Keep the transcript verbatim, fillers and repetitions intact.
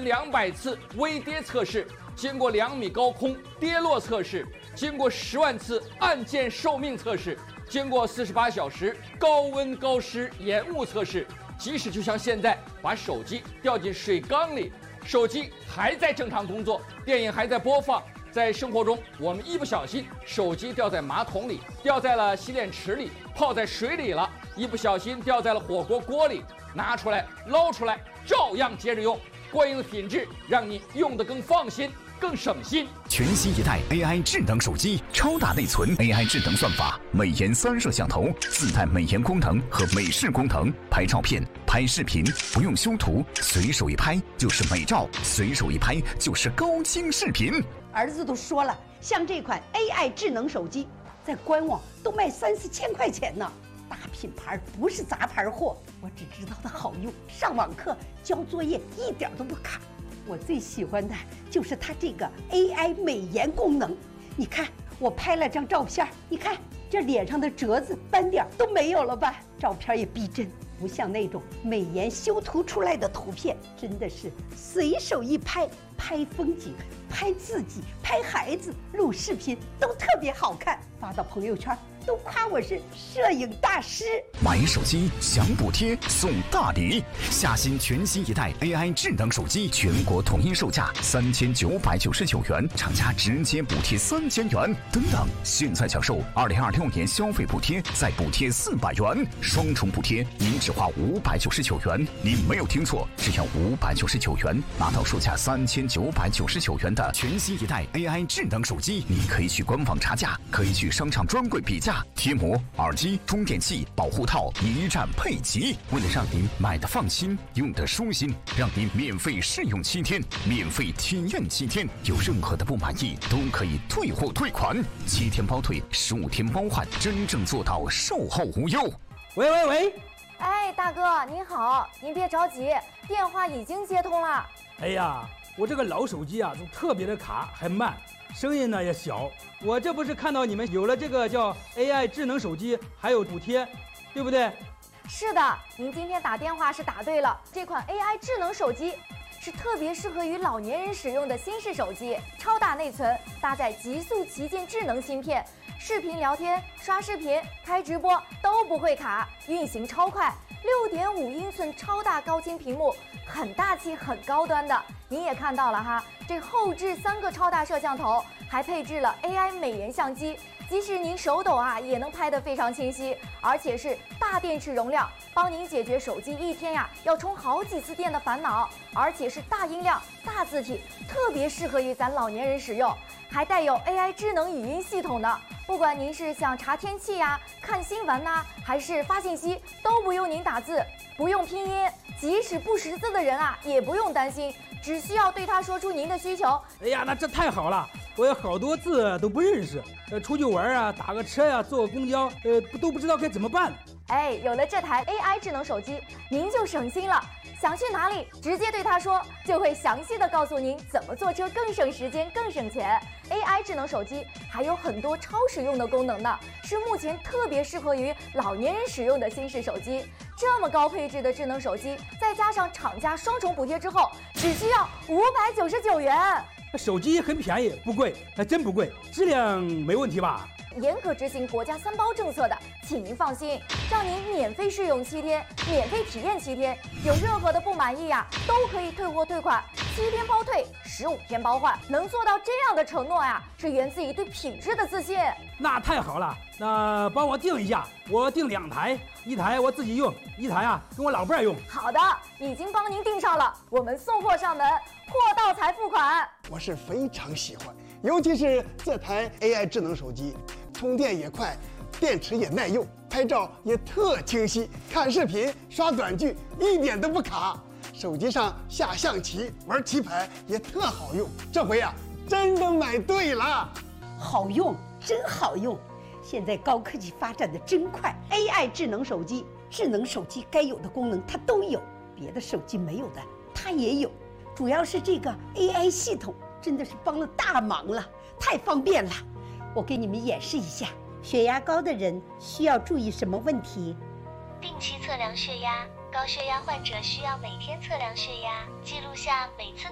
两百次微跌测试，经过两米高空跌落测试，经过十万次按键寿命测试，经过四十八小时高温高湿延误测试，即使就像现在把手机掉进水缸里，手机还在正常工作，电影还在播放。在生活中，我们一不小心手机掉在马桶里，掉在了洗脸池里，泡在水里了，一不小心掉在了火锅锅里，拿出来捞出来照样接着用，过硬的品质让你用得更放心更省心。 全新一代 A I 智能手机，超大内存 A I 智能算法，美颜三摄像头，自带美颜功能和美视功能，拍照片拍视频不用修图，随手一拍就是美照，随手一拍就是高清视频。 儿子都说了，像这款 A I 智能手机，在官网都卖三四千块钱呢。大品牌不是杂牌货，我只知道它好用，上网课交作业一点都不卡。我最喜欢的就是它这个 A I 美颜功能。你看，我拍了张照片，你看这脸上的褶子斑点都没有了吧？照片也逼真，不像那种美颜修图出来的图片，真的是随手一拍，拍风景，拍自己，拍孩子，录视频都特别好看，发到朋友圈都夸我是摄影大师。 买手机享补贴送大礼，下新全新一代 A I 智能手机，全国统一售价三千九百九十九元，厂家直接补贴三千元。等等，现在享受二零二六年消费补贴，再补贴四百元，双重补贴，您只花五百九十九元。您没有听错，只要五百九十九元，拿到售价三千九百九十九元的全新一代 A I 智能手机。你可以去官网查价，可以去商场专柜比价。贴膜、耳机、充电器、保护套一站配齐，为了让您买的放心，用的舒心，让您免费试用七天，免费体验七天，有任何的不满意都可以退货退款，七天包退，十五天包换，真正做到售后无忧。 喂喂喂， 哎，大哥您好，您别着急，电话已经接通了。 哎呀，我这个老手机啊，就特别的卡，还慢。声音呢也小，我这不是看到你们有了这个叫 A I 智能手机，还有补贴，对不对？ 是的，您今天打电话是打对了，这款 A I 智能手机是特别适合于老年人使用的新式手机，超大内存，搭载极速旗舰智能芯片，视频聊天、刷视频、开直播都不会卡，运行超快，六点五英寸超大高清屏幕，很大气、很高端的。您也看到了哈，这后置三个超大摄像头，还配置了 A I 美颜相机，即使您手抖啊，也能拍得非常清晰，而且是大电池容量，帮您解决手机一天呀要充好几次电的烦恼，而且是大音量、大字体，特别适合于咱老年人使用，还带有 A I 智能语音系统的。不管您是想查天气呀、看新闻呐、啊，还是发信息，都不用您打字，不用拼音，即使不识字的人啊，也不用担心，只需要对他说出您的需求。 哎呀，那这太好了，我有好多字都不认识，呃，出去玩啊，打个车呀、啊，坐个公交，呃，都不知道该怎么办。 哎，有了这台 A I 智能手机，您就省心了。想去哪里，直接对他说，就会详细的告诉您怎么坐车更省时间、更省钱。A I 智能手机还有很多超实用的功能呢，是目前特别适合于老年人使用的新式手机。这么高配置的智能手机，再加上厂家双重补贴之后，只需要五百九十九元。 手机很便宜，不贵，还真不贵，质量没问题吧？ 严格执行国家三包政策的，请您放心，让您免费试用七天，免费体验七天，有任何的不满意呀，都可以退货退款，七天包退，十五天包换，能做到这样的承诺呀，是源自于对品质的自信。 那太好了，那帮我订一下，我订两台，一台我自己用，一台啊跟我老伴儿用。 好的，已经帮您订上了，我们送货上门，货到才付款。 我是非常喜欢，尤其是这台 A I 智能手机。充电也快，电池也耐用，拍照也特清晰，看视频、刷短剧一点都不卡。手机上下象棋、玩棋牌也特好用。这回呀、啊，真的买对了， 好用，真好用。现在高科技发展的真快 ，A I 智能手机，智能手机该有的功能它都有，别的手机没有的它也有。主要是这个 A I 系统真的是帮了大忙了，太方便了。我给你们演示一下，血压高的人需要注意什么问题？ 定期测量血压，高血压患者需要每天测量血压，记录下每次